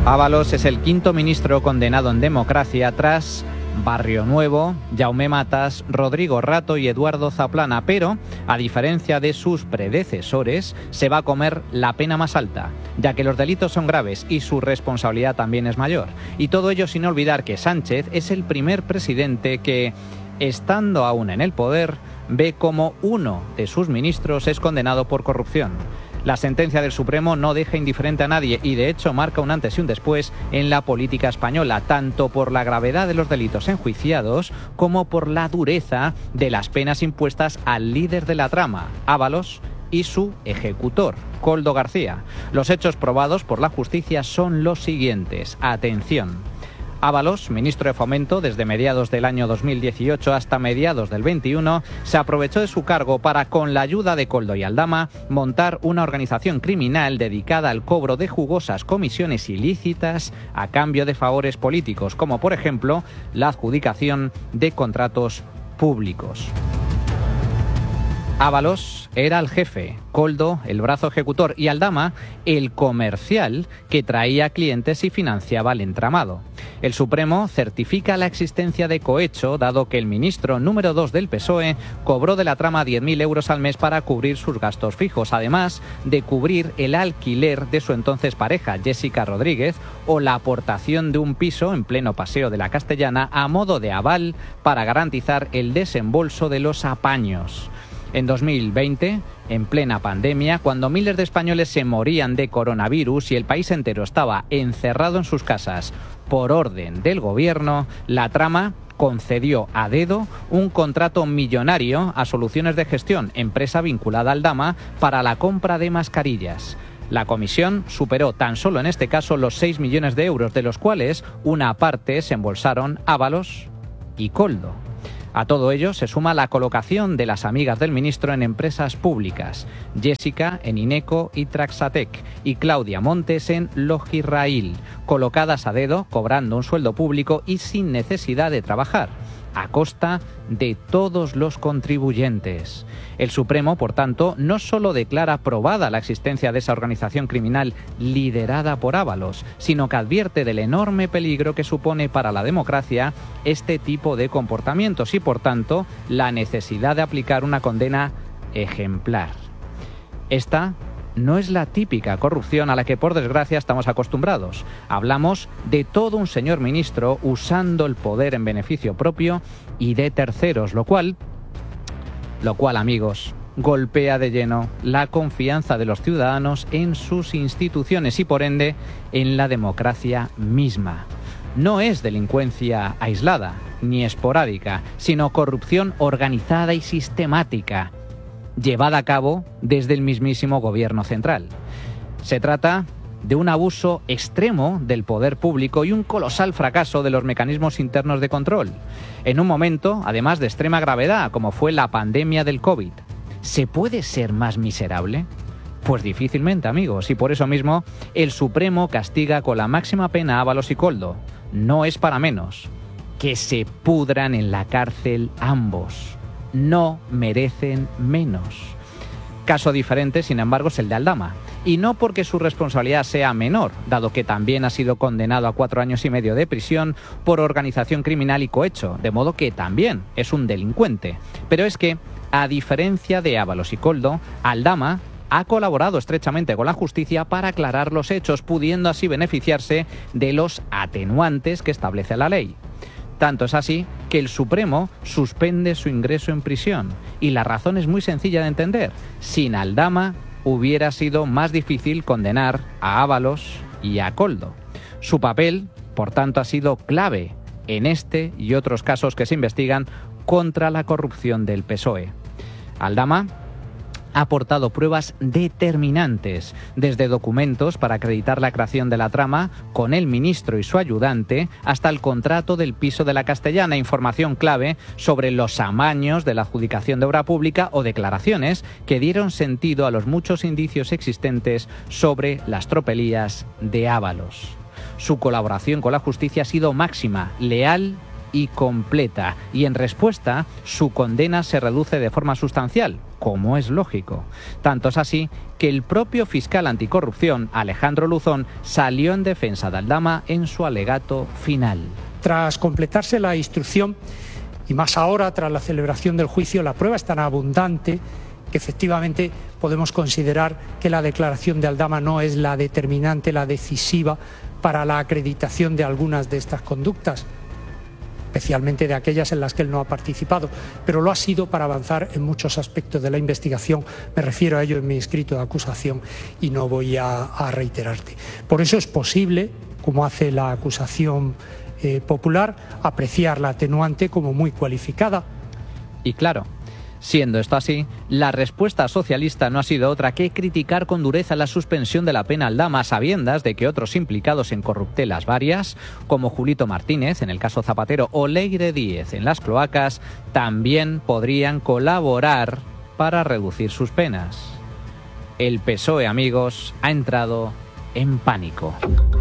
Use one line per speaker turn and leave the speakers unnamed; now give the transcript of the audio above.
Ábalos es el quinto ministro condenado en democracia tras Barrio Nuevo, Jaume Matas, Rodrigo Rato y Eduardo Zaplana, pero, a diferencia de sus predecesores, se va a comer la pena más alta, ya que los delitos son graves y su responsabilidad también es mayor. Y todo ello sin olvidar que Sánchez es el primer presidente que, estando aún en el poder, ve como uno de sus ministros es condenado por corrupción. La sentencia del Supremo no deja indiferente a nadie y, de hecho, marca un antes y un después en la política española, tanto por la gravedad de los delitos enjuiciados como por la dureza de las penas impuestas al líder de la trama, Ábalos, y su ejecutor, Koldo García. Los hechos probados por la justicia son los siguientes. Atención. Ábalos, ministro de Fomento desde mediados del año 2018 hasta mediados del 21, se aprovechó de su cargo para, con la ayuda de Koldo y Aldama, montar una organización criminal dedicada al cobro de jugosas comisiones ilícitas a cambio de favores políticos, como por ejemplo la adjudicación de contratos públicos. Ábalos era el jefe, Koldo el brazo ejecutor y Aldama el comercial que traía clientes y financiaba el entramado. El Supremo certifica la existencia de cohecho, dado que el ministro número 2 del PSOE cobró de la trama 10.000 euros al mes para cubrir sus gastos fijos, además de cubrir el alquiler de su entonces pareja, Jessica Rodríguez, o la aportación de un piso en pleno Paseo de la Castellana a modo de aval para garantizar el desembolso de los apaños. En 2020, en plena pandemia, cuando miles de españoles se morían de coronavirus y el país entero estaba encerrado en sus casas por orden del gobierno, la trama concedió a dedo un contrato millonario a Soluciones de Gestión, empresa vinculada al Aldama, para la compra de mascarillas. La comisión superó tan solo en este caso los 6 millones de euros, de los cuales una parte se embolsaron Ábalos y Koldo. A todo ello se suma la colocación de las amigas del ministro en empresas públicas, Jessica en Ineco y Traxatec y Claudia Montes en Logirrail, colocadas a dedo, cobrando un sueldo público y sin necesidad de trabajar, a costa de todos los contribuyentes. El Supremo, por tanto, no solo declara probada la existencia de esa organización criminal liderada por Ábalos, sino que advierte del enorme peligro que supone para la democracia este tipo de comportamientos y, por tanto, la necesidad de aplicar una condena ejemplar. Esta no es la típica corrupción a la que, por desgracia, estamos acostumbrados. Hablamos de todo un señor ministro usando el poder en beneficio propio y de terceros, lo cual, amigos, golpea de lleno la confianza de los ciudadanos en sus instituciones y, por ende, en la democracia misma. No es delincuencia aislada ni esporádica, sino corrupción organizada y sistemática, llevada a cabo desde el mismísimo gobierno central. Se trata de un abuso extremo del poder público y un colosal fracaso de los mecanismos internos de control, en un momento, además, de extrema gravedad, como fue la pandemia del COVID. ¿Se puede ser más miserable? Pues difícilmente, amigos, y por eso mismo el Supremo castiga con la máxima pena a Ábalos y Koldo. No es para menos. Que se pudran en la cárcel ambos. No merecen menos. Caso diferente, sin embargo, es el de Aldama. Y no porque su responsabilidad sea menor, dado que también ha sido condenado a 4 años y medio de prisión por organización criminal y cohecho, de modo que también es un delincuente. Pero es que, a diferencia de Ábalos y Koldo, Aldama ha colaborado estrechamente con la justicia para aclarar los hechos, pudiendo así beneficiarse de los atenuantes que establece la ley. Tanto es así que el Supremo suspende su ingreso en prisión. Y la razón es muy sencilla de entender. Sin Aldama hubiera sido más difícil condenar a Ábalos y a Koldo. Su papel, por tanto, ha sido clave en este y otros casos que se investigan contra la corrupción del PSOE. Aldama ha aportado pruebas determinantes, desde documentos para acreditar la creación de la trama con el ministro y su ayudante, hasta el contrato del piso de la Castellana, información clave sobre los amaños de la adjudicación de obra pública o declaraciones que dieron sentido a los muchos indicios existentes sobre las tropelías de Ábalos. Su colaboración con la justicia ha sido máxima, leal y completa, y en respuesta su condena se reduce de forma sustancial, como es lógico. Tanto es así que el propio fiscal anticorrupción, Alejandro Luzón, salió en defensa de Aldama en su alegato final.
Tras completarse la instrucción, y más ahora tras la celebración del juicio, la prueba es tan abundante que efectivamente podemos considerar que la declaración de Aldama no es la determinante, la decisiva para la acreditación de algunas de estas conductas, especialmente de aquellas en las que él no ha participado, pero lo ha sido para avanzar en muchos aspectos de la investigación. Me refiero a ello en mi escrito de acusación y no voy a reiterarte. Por eso es posible, como hace la acusación popular, apreciar la atenuante como muy cualificada.
Y claro, siendo esto así, la respuesta socialista no ha sido otra que criticar con dureza la suspensión de la pena a Aldama, a sabiendas de que otros implicados en corruptelas varias, como Julito Martínez en el caso Zapatero o Leire Díez en las cloacas, también podrían colaborar para reducir sus penas. El PSOE, amigos, ha entrado en pánico.